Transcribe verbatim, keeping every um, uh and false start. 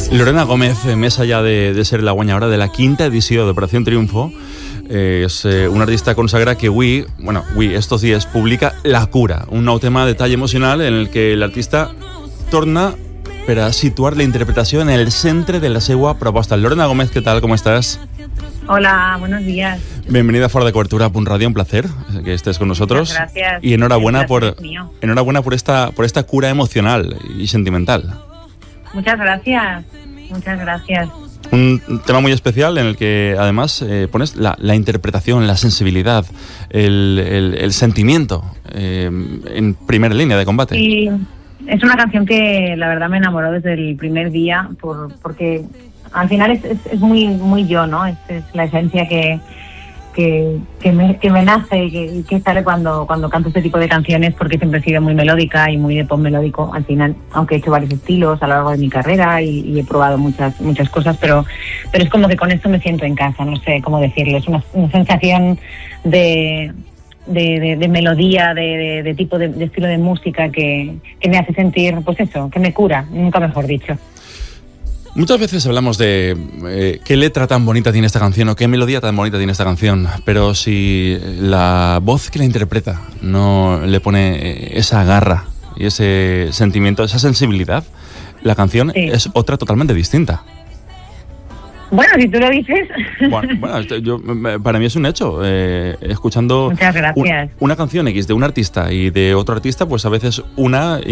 Lorena Gómez, més allà de, de ser la guanyadora de la quinta edició d'Operació Triunfo, eh, és eh, una artista consagra que avui, bueno, avui, estos dies, publica La Cura, un nou tema de tall emocional en el que l'artista torna per a situar la interpretació en el centre de la seva proposta. Lorena Gómez, ¿qué tal? ¿Cómo estás? Hola, buenos días. Bienvenida a Fora de Cobertura a Punt Radio, un placer que estés con nosotros. Muchas gracias. Y enhorabuena por mío. enhorabuena por esta por esta cura emocional y sentimental. Muchas gracias, muchas gracias. Un tema muy especial en el que además eh, pones la, la interpretación, la sensibilidad, el, el, el sentimiento eh, en primera línea de combate. Y es una canción que la verdad me enamoró desde el primer día por, porque al final es, es, es muy muy yo, ¿no? Es, es la esencia que que, que, me, que me nace y que, que sale cuando, cuando canto este tipo de canciones, porque siempre he sido muy melódica y muy de pop melódico al final, aunque he hecho varios estilos a lo largo de mi carrera y, y he probado muchas muchas cosas, pero pero es como que con esto me siento en casa, no sé cómo decirlo, es una, una sensación de, de, de, de melodía, de, de, de tipo de, de estilo de música que, que me hace sentir, pues eso, que me cura, nunca mejor dicho. Muchas veces hablamos de eh, qué letra tan bonita tiene esta canción o qué melodía tan bonita tiene esta canción, pero si la voz que la interpreta no le pone esa garra y ese sentimiento, esa sensibilidad, la canción sí. es otra totalmente distinta. Bueno, si tú lo dices. Bueno, bueno yo, para mí es un hecho. Eh, escuchando Muchas gracias. Un, una canción X de un artista y de otro artista, pues a veces una